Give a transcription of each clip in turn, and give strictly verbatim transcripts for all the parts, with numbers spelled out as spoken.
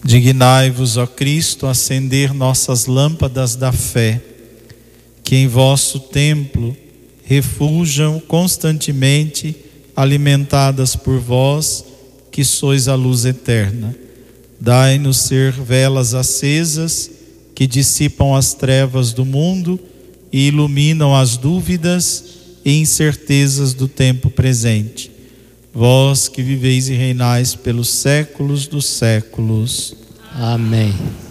Dignai-vos, ó Cristo, acender nossas lâmpadas da fé, que em vosso templo refulgam constantemente, alimentadas por vós, que sois a luz eterna. Dai-nos ser velas acesas, que dissipam as trevas do mundo e iluminam as dúvidas e incertezas do tempo presente. Vós que viveis e reinais pelos séculos dos séculos. Amém.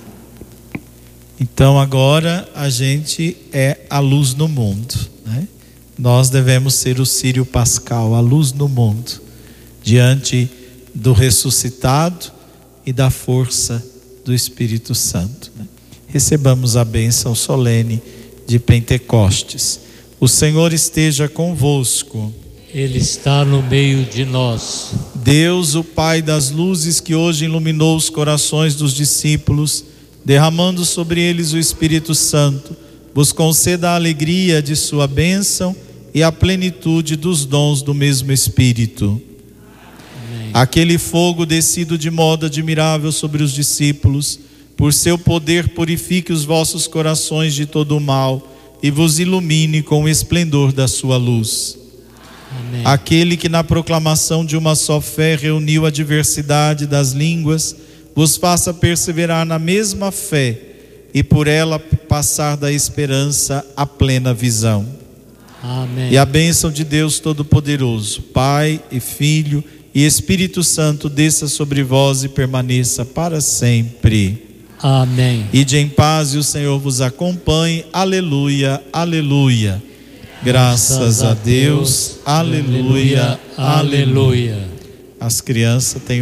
Então agora a gente é a luz no mundo, né? Nós devemos ser o Círio Pascal, a luz no mundo, diante do ressuscitado e da força do Espírito Santo, né? Recebamos a bênção solene de Pentecostes. O Senhor esteja convosco. Ele está no meio de nós. Deus, o Pai das luzes, que hoje iluminou os corações dos discípulos, derramando sobre eles o Espírito Santo, vos conceda a alegria de sua bênção e a plenitude dos dons do mesmo Espírito. Amém. Aquele fogo descido de modo admirável sobre os discípulos, por seu poder purifique os vossos corações de todo o mal e vos ilumine com o esplendor da sua luz. Amém. Aquele que na proclamação de uma só fé reuniu a diversidade das línguas, vos faça perseverar na mesma fé e por ela passar da esperança à plena visão. Amém. E a bênção de Deus Todo-Poderoso, Pai e Filho e Espírito Santo desça sobre vós e permaneça para sempre. Amém. Ide em paz e o Senhor vos acompanhe. Aleluia, aleluia. Graças a Deus, aleluia, aleluia. As crianças têm